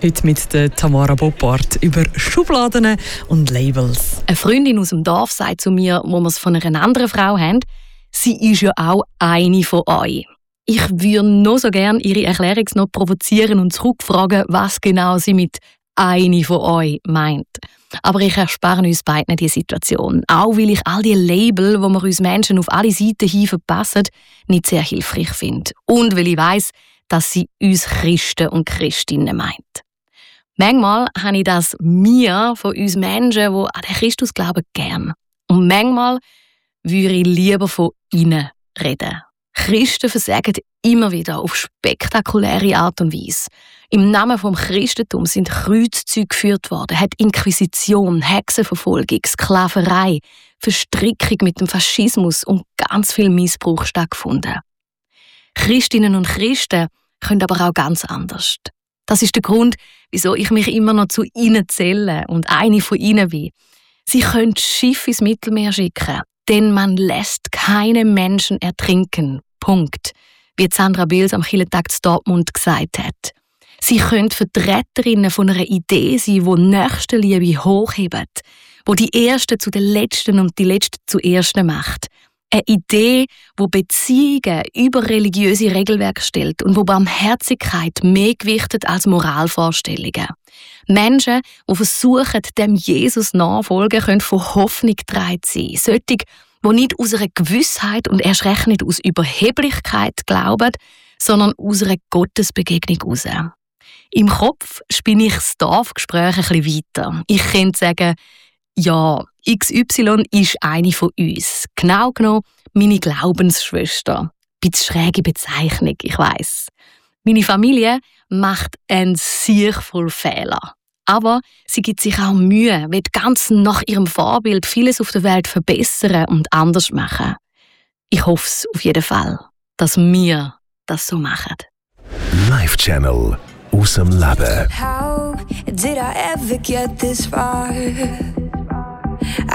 Heute mit der Tamara Boppard über Schubladen und Labels. Eine Freundin aus dem Dorf sagt zu mir, wo wir es von einer anderen Frau haben, sie ist ja auch eine von euch. Ich würde noch so gerne ihre Erklärungsnot provozieren und zurückfragen, was genau sie mit «eine von euch» meint. Aber ich erspare uns beiden die Situation. Auch weil ich all die Label, die wir uns Menschen auf alle Seiten hin verpassen, nicht sehr hilfreich finde. Und weil ich weiss, dass sie uns Christen und Christinnen meint. Manchmal habe ich das «mir» von uns Menschen, die an den Christus glauben, gern. Und manchmal würde ich lieber von «ihnen» reden. Christen versagen immer wieder auf spektakuläre Art und Weise. Im Namen vom Christentum sind Kreuzzüge geführt worden, hat Inquisition, Hexenverfolgung, Sklaverei, Verstrickung mit dem Faschismus und ganz viel Missbrauch stattgefunden. Christinnen und Christen können aber auch ganz anders. Das ist der Grund, wieso ich mich immer noch zu ihnen zähle und eine von ihnen bin. Sie können Schiffe ins Mittelmeer schicken, denn man lässt keine Menschen ertrinken. Punkt. Wie Sandra Bills am Kirchentag zu Dortmund gesagt hat. Sie können Vertreterinnen von einer Idee sein, die Nächstenliebe hochhebt, wo die Ersten zu den Letzten und die Letzten zu Ersten macht. Eine Idee, die Beziehungen über religiöse Regelwerke stellt und wo Barmherzigkeit mehr gewichtet als Moralvorstellungen. Menschen, die versuchen, dem Jesus nachfolgen, können von Hoffnung getragen sein. Solche, die nicht aus einer Gewissheit und erst recht nicht aus Überheblichkeit glauben, sondern aus einer Gottesbegegnung heraus. Im Kopf spinne ich das Dorfgespräch ein bisschen weiter. Ich könnte sagen, ja, XY ist eine von uns. Genau genommen meine Glaubensschwester. Bisschen schräge Bezeichnung, ich weiss. Meine Familie macht einen sehr voll Fehler. Aber sie gibt sich auch Mühe, will ganz nach ihrem Vorbild vieles auf der Welt verbessern und anders machen. Ich hoffe es auf jeden Fall, dass wir das so machen. Life Channel aus dem Leben. How did I ever get this far?